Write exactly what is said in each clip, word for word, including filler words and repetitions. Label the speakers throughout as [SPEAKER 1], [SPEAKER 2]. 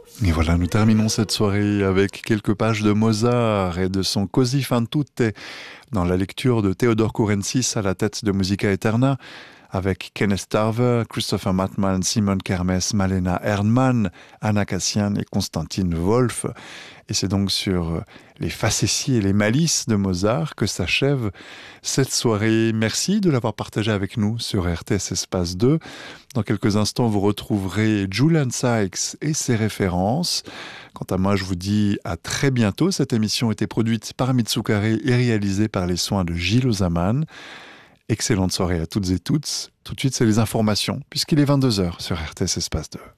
[SPEAKER 1] Et voilà, nous terminons cette soirée avec quelques pages de Mozart et de son Così fan tutte dans la lecture de Theodor Courensis à la tête de Musica Eterna, avec Kenneth Tarver, Christopher Mattmann, Simon Kermes, Malena Erdmann, Anna Cassian et Constantine Wolf. Et c'est donc sur les facéties et les malices de Mozart que s'achève cette soirée. Merci de l'avoir partagé avec nous sur R T S Espace deux. Dans quelques instants, vous retrouverez Julian Sykes et ses références. Quant à moi, je vous dis à très bientôt. Cette émission a été produite par Mitsukare et réalisée par les soins de Gilles Ozaman. Excellente soirée à toutes et toutes. Tout de suite, c'est les informations, puisqu'il est vingt-deux heures sur R T S Espace deux.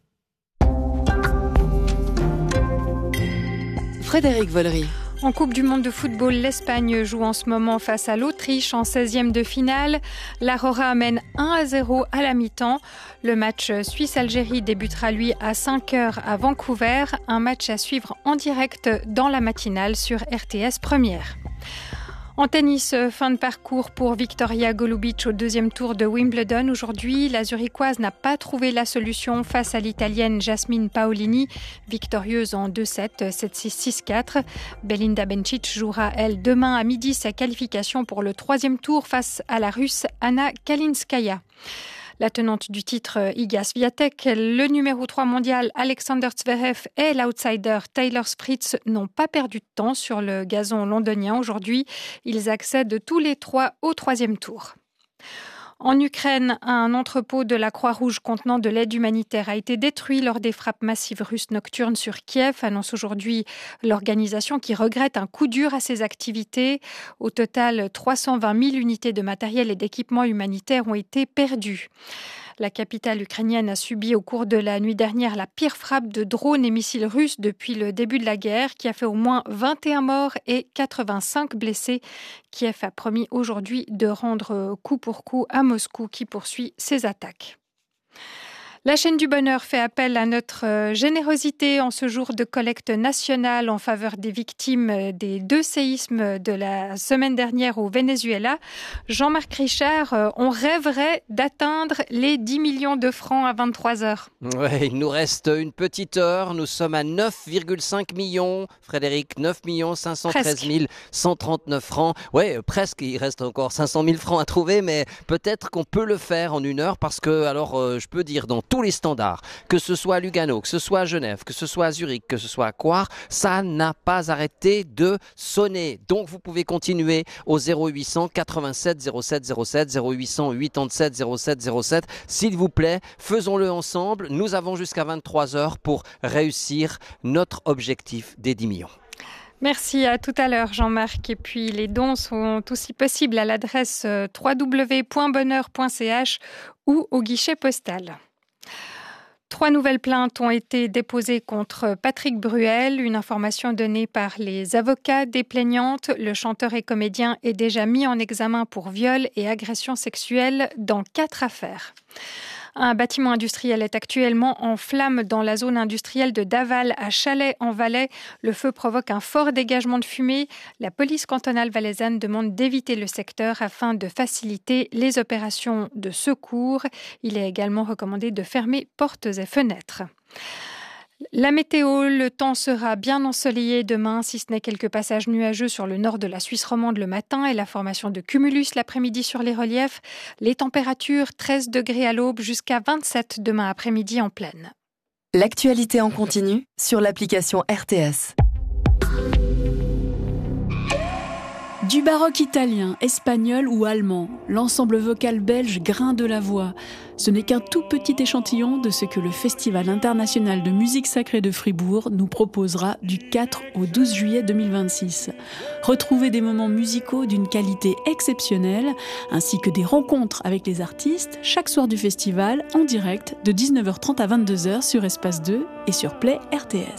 [SPEAKER 2] Frédéric Vollery.
[SPEAKER 3] En Coupe du monde de football, l'Espagne joue en ce moment face à l'Autriche en seizième de finale. L'Aurora mène un à zéro à la mi-temps. Le match Suisse-Algérie débutera lui à cinq heures à Vancouver. Un match à suivre en direct dans la matinale sur R T S Première. En tennis, fin de parcours pour Victoria Golubic au deuxième tour de Wimbledon. Aujourd'hui, la Zurichoise n'a pas trouvé la solution face à l'Italienne Jasmine Paolini, victorieuse en deux sept, sept six, six quatre. Belinda Bencic jouera, elle, demain à midi sa qualification pour le troisième tour face à la Russe Anna Kalinskaya. La tenante du titre, Iga Swiatek, le numéro trois mondial Alexander Zverev et l'outsider Taylor Fritz n'ont pas perdu de temps sur le gazon londonien aujourd'hui. Ils accèdent tous les trois au troisième tour. En Ukraine, un entrepôt de la Croix-Rouge contenant de l'aide humanitaire a été détruit lors des frappes massives russes nocturnes sur Kiev, annonce aujourd'hui l'organisation qui regrette un coup dur à ses activités. Au total, trois cent vingt mille unités de matériel et d'équipements humanitaires ont été perdues. La capitale ukrainienne a subi au cours de la nuit dernière la pire frappe de drones et missiles russes depuis le début de la guerre, qui a fait au moins vingt et un morts et quatre-vingt-cinq blessés. Kiev a promis aujourd'hui de rendre coup pour coup à Moscou, qui poursuit ses attaques. La chaîne du bonheur fait appel à notre générosité en ce jour de collecte nationale en faveur des victimes des deux séismes de la semaine dernière au Venezuela. Jean-Marc Richard, on rêverait d'atteindre les dix millions de francs à vingt-trois heures.
[SPEAKER 4] Ouais, il nous reste une petite heure. Nous sommes à neuf virgule cinq millions. Frédéric, neuf millions cinq cent treize mille cent trente-neuf francs. Ouais, presque. Il reste encore cinq cent mille francs à trouver, mais peut-être qu'on peut le faire en une heure parce que, alors, euh, je peux dire dans tous les standards, que ce soit à Lugano, que ce soit à Genève, que ce soit à Zurich, que ce soit à Coire, ça n'a pas arrêté de sonner. Donc vous pouvez continuer au zéro huit cent quatre-vingt-sept zéro sept zéro sept, zéro huit cent quatre-vingt-sept zéro sept zéro sept. S'il vous plaît, faisons-le ensemble. Nous avons jusqu'à vingt-trois heures pour réussir notre objectif des dix millions.
[SPEAKER 3] Merci, à tout à l'heure Jean-Marc. Et puis les dons sont aussi possibles à l'adresse w w w point bonheur point c h ou au guichet postal. Trois nouvelles plaintes ont été déposées contre Patrick Bruel, une information donnée par les avocats des plaignantes. Le chanteur et comédien est déjà mis en examen pour viol et agression sexuelle dans quatre affaires. Un bâtiment industriel est actuellement en flammes dans la zone industrielle de Daval à Chalais-en-Valais. Le feu provoque un fort dégagement de fumée. La police cantonale valaisanne demande d'éviter le secteur afin de faciliter les opérations de secours. Il est également recommandé de fermer portes et fenêtres. La météo, le temps sera bien ensoleillé demain, si ce n'est quelques passages nuageux sur le nord de la Suisse romande le matin et la formation de cumulus l'après-midi sur les reliefs. Les températures, treize degrés à l'aube jusqu'à vingt-sept demain après-midi en plaine.
[SPEAKER 2] L'actualité en continu sur l'application R T S.
[SPEAKER 5] Du baroque italien, espagnol ou allemand, l'ensemble vocal belge Grain de la Voix. Ce n'est qu'un tout petit échantillon de ce que le Festival international de musique sacrée de Fribourg nous proposera du quatre au douze juillet deux mille vingt-six. Retrouvez des moments musicaux d'une qualité exceptionnelle, ainsi que des rencontres avec les artistes chaque soir du festival en direct de dix-neuf heures trente à vingt-deux heures sur Espace deux et sur Play R T S.